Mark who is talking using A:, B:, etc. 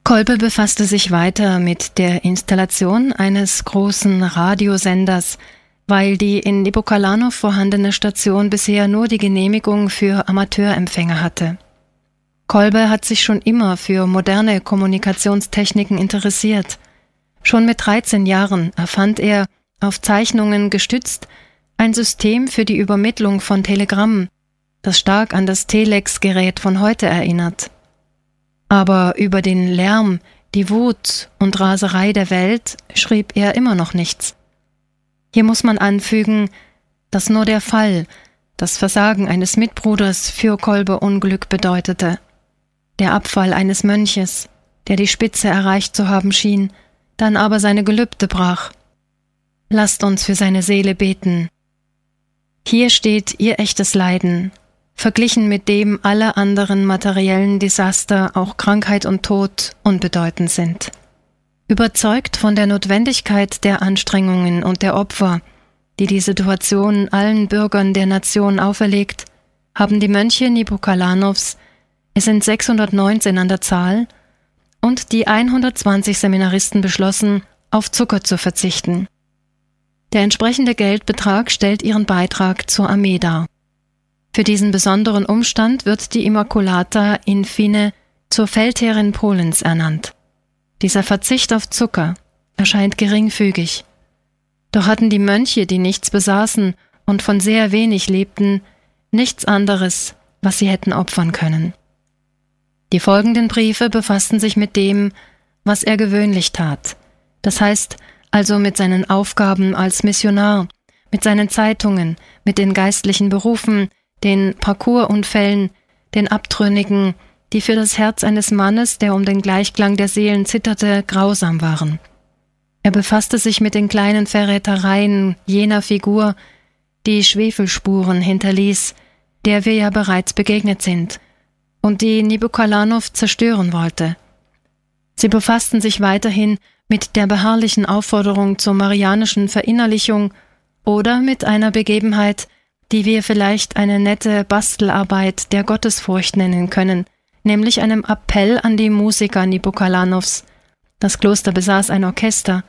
A: Kolbe befasste sich weiter mit der Installation eines großen Radiosenders, weil die in Nipokalanów vorhandene Station bisher nur die Genehmigung für Amateurempfänger hatte. Kolbe hat sich schon immer für moderne Kommunikationstechniken interessiert. Schon mit 13 Jahren erfand er, auf Zeichnungen gestützt, ein System für die Übermittlung von Telegrammen, das stark an das Telex-Gerät von heute erinnert. Aber über den Lärm, die Wut und Raserei der Welt schrieb er immer noch nichts. Hier muss man anfügen, dass nur der Fall, das Versagen eines Mitbruders für Kolbe Unglück bedeutete. Der Abfall eines Mönches, der die Spitze erreicht zu haben schien, dann aber seine Gelübde brach. Lasst uns für seine Seele beten. Hier steht ihr echtes Leiden, verglichen mit dem aller anderen materiellen Desaster, auch Krankheit und Tod, unbedeutend sind. Überzeugt von der Notwendigkeit der Anstrengungen und der Opfer, die die Situation allen Bürgern der Nation auferlegt, haben die Mönche Nipokalanows, es sind 619 an der Zahl, und die 120 Seminaristen beschlossen, auf Zucker zu verzichten. Der entsprechende Geldbetrag stellt ihren Beitrag zur Armee dar. Für diesen besonderen Umstand wird die Immaculata in fine zur Feldherrin Polens ernannt. Dieser Verzicht auf Zucker erscheint geringfügig. Doch hatten die Mönche, die nichts besaßen und von sehr wenig lebten, nichts anderes, was sie hätten opfern können. Die folgenden Briefe befassten sich mit dem, was er gewöhnlich tat, das heißt also mit seinen Aufgaben als Missionar, mit seinen Zeitungen, mit den geistlichen Berufen, den Parcoursunfällen, den Abtrünnigen, die für das Herz eines Mannes, der um den Gleichklang der Seelen zitterte, grausam waren. Er befasste sich mit den kleinen Verrätereien jener Figur, die Schwefelspuren hinterließ, der wir ja bereits begegnet sind, und die Nipokalanow zerstören wollte. Sie befassten sich weiterhin mit der beharrlichen Aufforderung zur marianischen Verinnerlichung oder mit einer Begebenheit, die wir vielleicht eine nette Bastelarbeit der Gottesfurcht nennen können, nämlich einem Appell an die Musiker Nipokalanows. Das Kloster besaß ein Orchester,